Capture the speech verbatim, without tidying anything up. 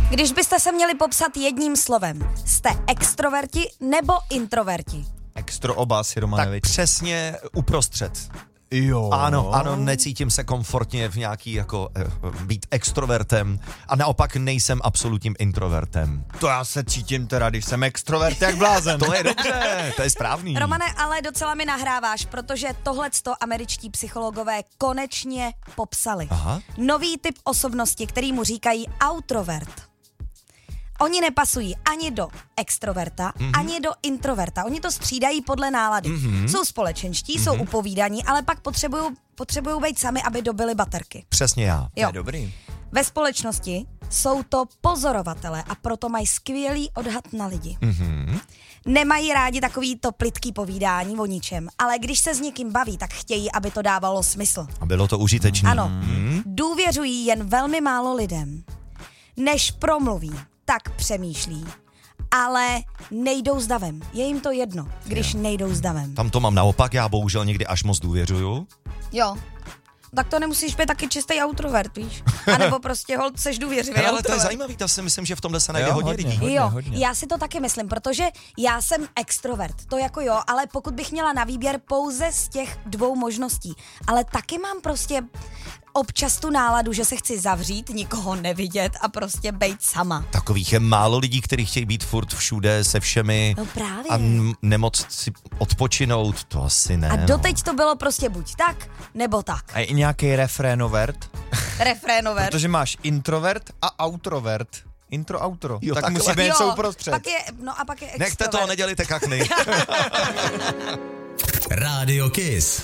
Když byste se měli popsat jedním slovem, jste extroverti nebo introverti? Extro oba si, Romanovič. Tak přesně uprostřed. Jo. Ano, ano, necítím se komfortně v nějaký jako eh, být extrovertem a naopak nejsem absolutním introvertem. To já se cítím teda, když jsem extrovert, jak blázen. To je dobře, to je správný. Romane, ale docela mi nahráváš, protože tohleto američtí psychologové konečně popsali. Aha. Nový typ osobnosti, který mu říkají outrovert. Oni nepasují ani do extroverta, mm-hmm. ani do introverta. Oni to střídají podle nálady. Mm-hmm. Jsou společenští, mm-hmm. jsou upovídaní, ale pak potřebují potřebují být sami, aby dobili baterky. Přesně já. To je dobrý. Ve společnosti jsou to pozorovatelé a proto mají skvělý odhad na lidi. Mm-hmm. Nemají rádi takový to plytký povídání o ničem, ale když se s někým baví, tak chtějí, aby to dávalo smysl. A bylo to užitečné. Ano, mm-hmm. důvěřují jen velmi málo lidem. Než promluví, tak přemýšlí, ale nejdou s davem. Je jim to jedno, když jo. nejdou s davem. Tam to mám naopak, já bohužel někdy až moc důvěřuju. Jo. Tak to nemusíš být taky čistý outrovert, víš? A nebo prostě holt seš důvěřivý Ale outrovert. to je zajímavý, to si myslím, že v tomhle se najde Jo, hodně hodně, lidí. hodně. Jo, já si to taky myslím, protože já jsem extrovert, to jako jo, ale pokud bych měla na výběr pouze z těch dvou možností, ale taky mám prostě občas tu náladu, že se chci zavřít, nikoho nevidět a prostě bejt sama. Takových je málo lidí, kteří chtějí být furt všude se všemi No právě. a n- nemoc si odpočinout, to asi ne. A no. doteď to bylo prostě buď tak, nebo tak. A i nějaký refrénovert, Refrénovert. protože máš introvert a outrovert. Intro, outro. Jo, tak takhle. musí být něco uprostřed. pak je, no a pak je extrovert. Nechte toho, nedělejte kakny. Rádio Kiss.